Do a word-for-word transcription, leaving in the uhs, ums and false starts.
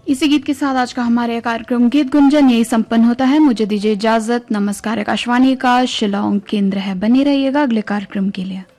इसी गीत के साथ आज का हमारे कार्यक्रम गीत गुंजन यही संपन्न होता है। मुझे दीजिए इजाजत। नमस्कार। आकाशवाणी का शिलांग केंद्र है, बने रहिएगा अगले कार्यक्रम के लिए।